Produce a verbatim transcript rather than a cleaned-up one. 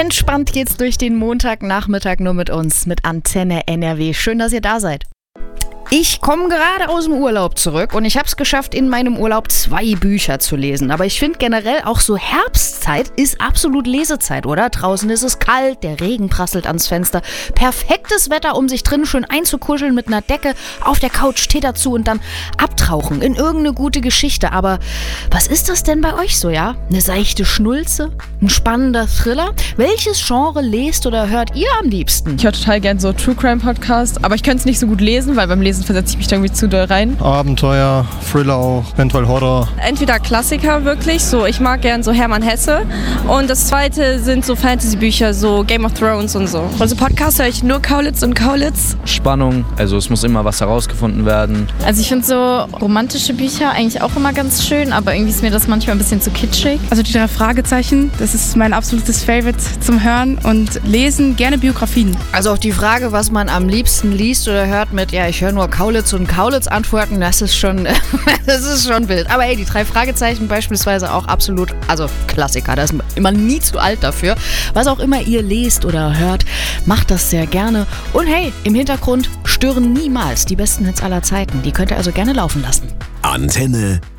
Entspannt geht's durch den Montagnachmittag nur mit uns, mit Antenne N R W. Schön, dass ihr da seid. Ich komme gerade aus dem Urlaub zurück und ich habe es geschafft, in meinem Urlaub zwei Bücher zu lesen. Aber ich finde generell auch so Herbstzeit ist absolut Lesezeit, oder? Draußen ist es kalt, der Regen prasselt ans Fenster. Perfektes Wetter, um sich drin schön einzukuscheln mit einer Decke, auf der Couch Tee dazu und dann abtauchen in irgendeine gute Geschichte. Aber was ist das denn bei euch so, ja? Eine seichte Schnulze? Ein spannender Thriller? Welches Genre lest oder hört ihr am liebsten? Ich höre total gern so True Crime Podcasts, aber ich könnte es nicht so gut lesen, weil beim Lesen versetze ich mich da irgendwie zu doll rein. Abenteuer, Thriller auch, eventuell Horror. Entweder Klassiker wirklich, so ich mag gern so Hermann Hesse, und das zweite sind so Fantasy-Bücher, so Game of Thrones und so. Also Podcast höre ich nur Kaulitz und Kaulitz. Spannung, also es muss immer was herausgefunden werden. Also ich finde so romantische Bücher eigentlich auch immer ganz schön, aber irgendwie ist mir das manchmal ein bisschen zu kitschig. Also die drei Fragezeichen, das ist mein absolutes Favorite zum Hören, und lesen gerne Biografien. Also auf die Frage, was man am liebsten liest oder hört mit, ja, ich höre nur Kaulitz und Kaulitz antworten, das ist schon, das ist schon wild. Aber ey, die drei Fragezeichen beispielsweise auch absolut, also Klassiker, da ist man nie zu alt dafür. Was auch immer ihr lest oder hört, macht das sehr gerne. Und hey, im Hintergrund stören niemals die besten Hits aller Zeiten. Die könnt ihr also gerne laufen lassen. Antenne